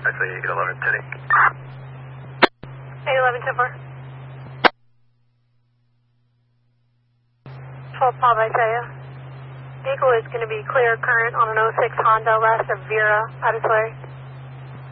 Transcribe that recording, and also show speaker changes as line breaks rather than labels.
Actually, 811
811 12 Paul Isaiah. Vehicle is going to be clear current on an 06 Honda west of Vera, Otisway.